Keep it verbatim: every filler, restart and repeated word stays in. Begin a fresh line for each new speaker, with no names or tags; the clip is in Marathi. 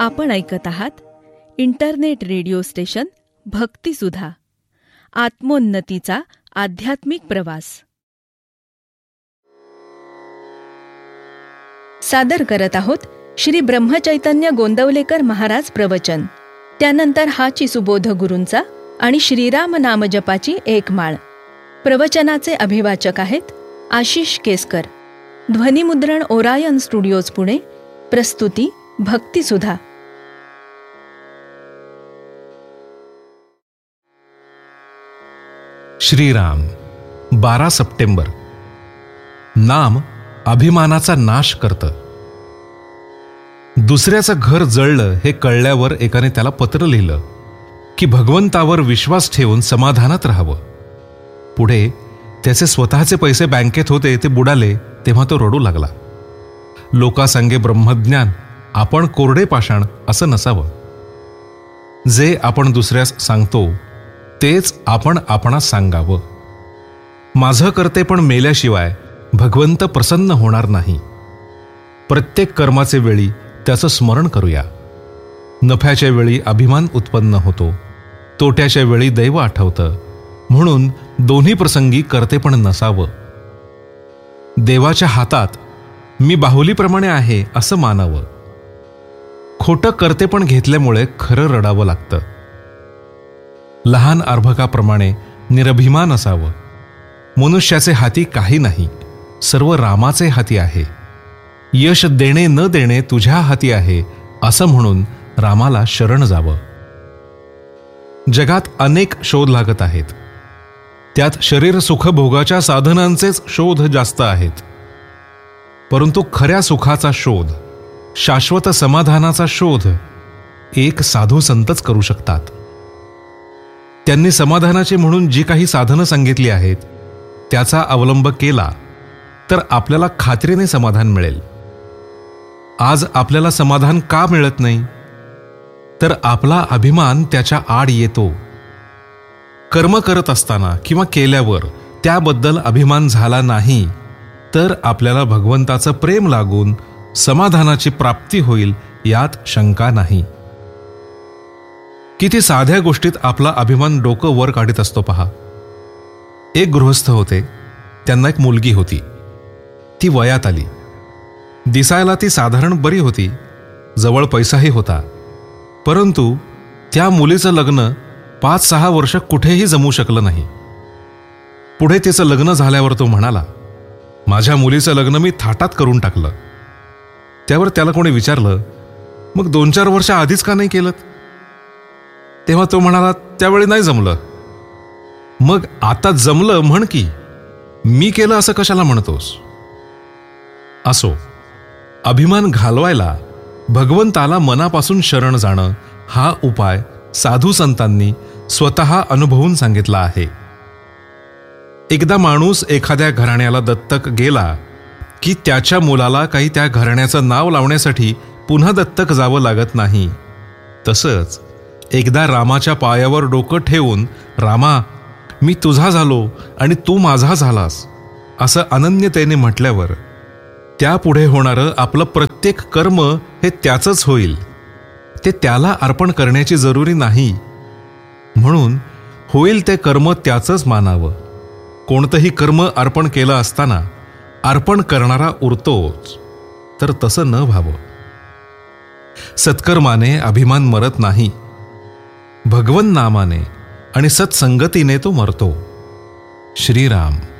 आपण ऐकत आहात इंटरनेट रेडिओ स्टेशन भक्तिसुधा, आत्मोन्नतीचा आध्यात्मिक प्रवास. सादर करत आहोत श्री ब्रह्मचैतन्य गोंदवलेकर महाराज प्रवचन. त्यानंतर हाची सुबोध गुरूंचा आणि श्रीराम नामजपाची एक माळ. प्रवचनाचे अभिवाचक आहेत आशिष केसकर. ध्वनिमुद्रण ओरायन स्टुडिओज पुणे. प्रस्तुती भक्तिसुधा.
श्रीराम. बारा सप्टेंबर. नाम अभिमानाचा नाश करतं. दुसऱ्याचं घर जळलं हे कळल्यावर एकाने त्याला पत्र लिहिलं की भगवंतावर विश्वास ठेवून समाधानात राहावं. पुढे त्याचे स्वतःचे पैसे बँकेत होते ते बुडाले तेव्हा तो रडू लागला. लोकांसांगे ब्रह्मज्ञान, आपण कोरडे पाषाण असं नसावं. जे आपण दुसऱ्यास सांगतो तेच आपण आपणास सांगावं. माझं करते पण मेल्याशिवाय भगवंत प्रसन्न होणार नाही. प्रत्येक कर्माचे वेळी त्याचं स्मरण करूया. नफ्याच्या वेळी अभिमान उत्पन्न होतो, तोट्याच्या वेळी दैव आठवतं. म्हणून दोन्ही प्रसंगी करते पण नसावं. देवाच्या हातात मी बाहुलीप्रमाणे आहे असं मानावं. खोटं करते पण घेतल्यामुळे खरं रडावं लागतं. लहान अर्भकाप्रमाणे निरभिमान असावं. मनुष्याचे हाती काही नाही, सर्व रामाचे हाती आहे. यश देणे न देणे तुझ्या हाती आहे असं म्हणून रामाला शरण जावं. जगात अनेक शोध लागत आहेत. त्यात शरीर सुखभोगाच्या साधनांचेच शोध जास्त आहेत. परंतु खऱ्या सुखाचा शोध, शाश्वत समाधानाचा शोध एक साधू संतच करू शकतात. त्यांनी समाधानाचे म्हणून जी काही साधनं सांगितली आहेत त्याचा अवलंब केला तर आपल्याला खात्रीने समाधान मिळेल. आज आपल्याला समाधान का मिळत नाही? तर आपला अभिमान त्याच्या आड येतो. कर्म करत असताना किंवा केल्यावर त्याबद्दल अभिमान झाला नाही तर आपल्याला भगवंताचं प्रेम लागून समाधानाची प्राप्ती होईल यात शंका नाही. किती साध्या गोष्टीत आपला अभिमान डोकं वर काढीत असतो पहा. एक गृहस्थ होते, त्यांना एक मुलगी होती. ती वयात आली. दिसायला ती साधारण बरी होती, जवळ पैसाही होता. परंतु त्या मुलीचं लग्न पाच सहा वर्ष कुठेही जमू शकलं नाही. पुढे तिचं लग्न झाल्यावर तो म्हणाला, माझ्या मुलीचं लग्न मी थाटात करून टाकलं. त्यावर त्याला कोणी विचारलं, मग दोन चार वर्ष आधीच का नाही केलं? तेव्हा तो म्हणाला, त्यावेळी नाही जमलं. मग आता जमलं म्हण की, मी केलं असं कशाला म्हणतोस? असो, अभिमान घालवायला भगवंताला मनापासून शरण जाणं हा उपाय साधू संतांनी स्वतः अनुभवून सांगितला आहे. एकदा माणूस एखाद्या घराण्याला दत्तक गेला की त्याच्या मुलाला काही त्या घराण्याचं नाव लावण्यासाठी पुन्हा दत्तक जावं लागत नाही. तसंच एकदा रामाच्या पायावर डोकं ठेवून, रामा मी तुझा झालो आणि तू माझा झालास असं अनन्यतेने म्हटल्यावर त्यापुढे होणारं आपलं प्रत्येक कर्म हे त्याचंच होईल. ते त्याला अर्पण करण्याची जरुरी नाही. म्हणून होईल ते कर्म त्याचंच मानावं. कोणतंही कर्म अर्पण केलं असताना अर्पण करणारा उरतोच, तर तसं न व्हावं. सत्कर्माने अभिमान मरत नाही. भगवन नामाने आणि सत्संगतीने तो मरतो. श्रीराम.